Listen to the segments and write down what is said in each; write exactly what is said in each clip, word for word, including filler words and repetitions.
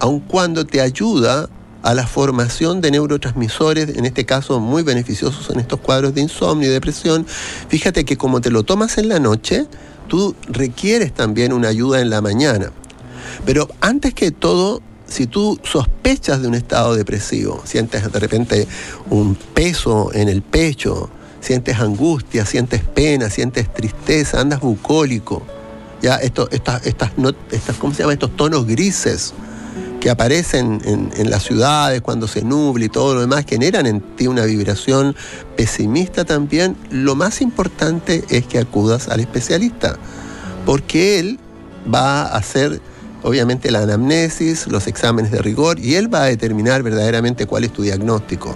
aun cuando te ayuda a la formación de neurotransmisores, en este caso muy beneficiosos en estos cuadros de insomnio y depresión. Fíjate que como te lo tomas en la noche, tú requieres también una ayuda en la mañana. Pero antes que todo, si tú sospechas de un estado depresivo, sientes de repente un peso en el pecho, sientes angustia, sientes pena, sientes tristeza, andas bucólico, ya esto, estas, estas, no, estas, ¿cómo se llama? Estos tonos grises que aparecen en, en las ciudades cuando se nubla y todo lo demás, generan en ti una vibración pesimista también. Lo más importante es que acudas al especialista, porque él va a hacer obviamente la anamnesis, los exámenes de rigor, y él va a determinar verdaderamente cuál es tu diagnóstico.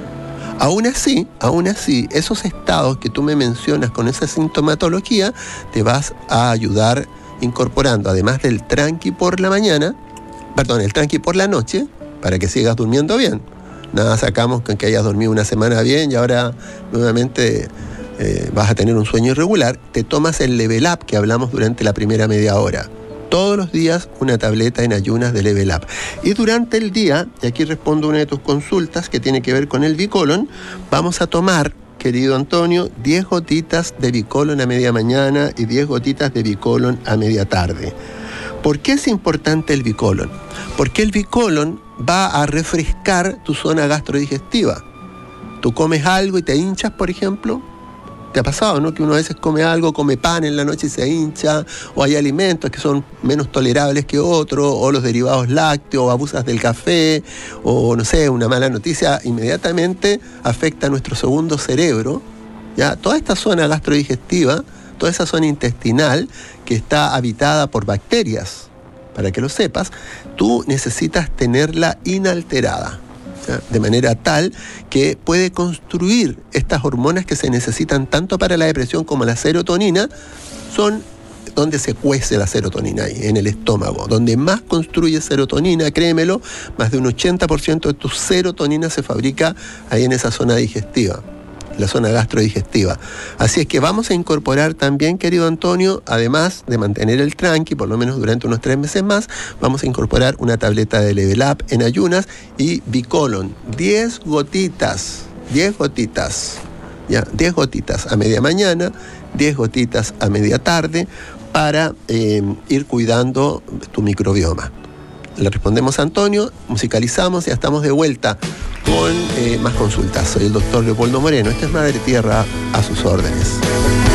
Aún así, aún así, esos estados que tú me mencionas con esa sintomatología, te vas a ayudar incorporando, además del tranqui por la mañana, perdón, el tranqui por la noche, para que sigas durmiendo bien. Nada sacamos con que hayas dormido una semana bien y ahora nuevamente eh, vas a tener un sueño irregular. Te tomas el Level Up que hablamos durante la primera media hora. Todos los días una tableta en ayunas de Level Up. Y durante el día, y aquí respondo una de tus consultas que tiene que ver con el Bicolon, vamos a tomar, querido Antonio, diez gotitas de Bicolon a media mañana y diez gotitas de Bicolon a media tarde. ¿Por qué es importante el Bicolon? Porque el Bicolon va a refrescar tu zona gastrodigestiva. Tú comes algo y te hinchas, por ejemplo. ¿Te ha pasado, no? Que uno a veces come algo, come pan en la noche y se hincha, o hay alimentos que son menos tolerables que otros, o los derivados lácteos, o abusas del café, o no sé, una mala noticia inmediatamente afecta a nuestro segundo cerebro, ¿ya? Toda esta zona gastrodigestiva, toda esa zona intestinal que está habitada por bacterias, para que lo sepas, tú necesitas tenerla inalterada, ¿ya? De manera tal que puede construir estas hormonas que se necesitan tanto para la depresión como la serotonina. Son donde se cuece la serotonina, ahí, en el estómago. Donde más construye serotonina, créemelo, más de un ochenta por ciento de tu serotonina se fabrica ahí en esa zona digestiva, la zona gastrodigestiva. Así es que vamos a incorporar también, querido Antonio, además de mantener el tranqui, por lo menos durante unos tres meses más, vamos a incorporar una tableta de Level Up en ayunas y Bicolon, diez gotitas, diez gotitas, ya, diez gotitas a media mañana, diez gotitas a media tarde, para eh, ir cuidando tu microbioma. Le respondemos a Antonio, musicalizamos y ya estamos de vuelta con eh, más consultas. Soy el doctor Leopoldo Moreno. Esta es Madre Tierra a sus órdenes.